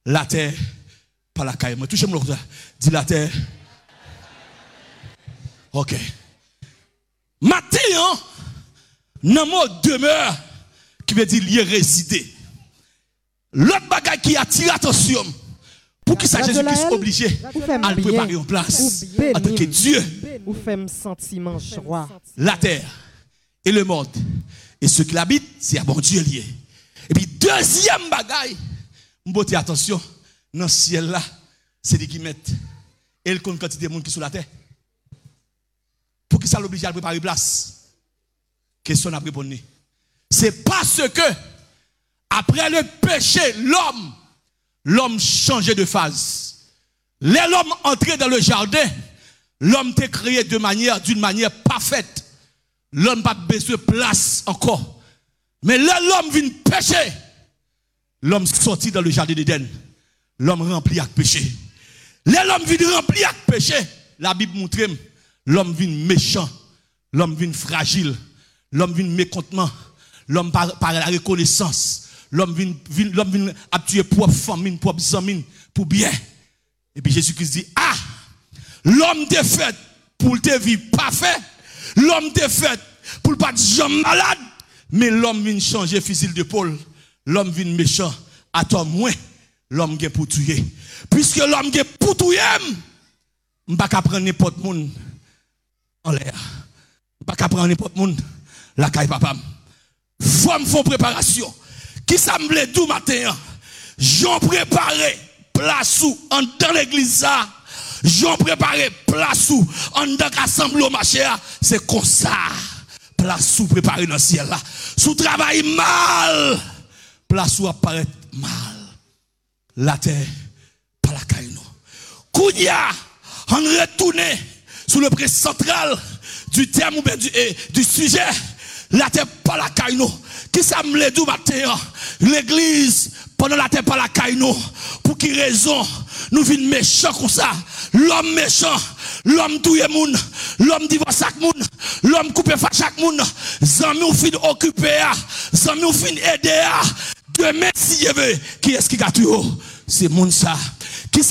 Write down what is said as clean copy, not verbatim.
La terre, pas la caille. Touchez-moi ça. Dis la terre. Ok. Matin, dans mot demeure, qui veut dire lier résider. L'autre bagage qui attire attention, pour que ça Jésus puisse obliger à le préparer en place. En tant que Dieu. Ou fait sentiment joie. La terre et le monde. Et ceux qui l'habitent, c'est à bon Dieu lié. Et puis, deuxième bagaille, m'bote attention, dans ce ciel-là, c'est lui qui met. Et le compte quantité de monde qui sont sur la terre. Pour que ça l'oblige à préparer place. Question à répondre. C'est parce que, après le péché, l'homme changeait de phase. L'homme entrait dans le jardin, l'homme t'est créé d'une manière parfaite. L'homme n'a pas besoin de place encore. Mais là, l'homme vient pécher. L'homme sortit dans le jardin d'Éden. L'homme rempli avec péché. Là, l'homme vient rempli avec péché. La Bible montre l'homme vient méchant. L'homme vient fragile. L'homme vient mécontentement. L'homme par la reconnaissance. L'homme vient à tuer propre famille, propre amis, pour bien. Et puis Jésus-Christ dit, ah, l'homme t'est fait pour te vivre parfait. L'homme t'est fait pour ne pas être malade. Mais l'homme vient changer fusil d'épaule. L'homme vient méchant. À toi, moins, l'homme vient pour tuer. Puisque l'homme vient pour tuer, je ne vais pas prendre n'importe monde en l'air. Je ne vais pas prendre n'importe monde la caille papa. Faut me faire préparation. Qui ça me plaît tout matin? J'en préparé place où en dans l'église. J'en préparé place où en dans l'assemblée au marché. C'est comme ça. Place où préparé dans le ciel là. Sous travail mal. Place où apparaît mal. La terre, pas la caille. Kounia, on retourne sur le pré central du terme ou bien du sujet. La terre, pas la caille. Qui ça me l'a dit matin? L'église, pendant la terre, pas la caille. Pour qui raison? Nous vîmes méchants comme ça. L'homme méchant, l'homme touye moun, l'homme divorce chaque moun, l'homme coupe chaque moun, zami ou fin occupé, zami ou fin aider. Demain, si je veux, qui est-ce qui a tué? C'est moun ça.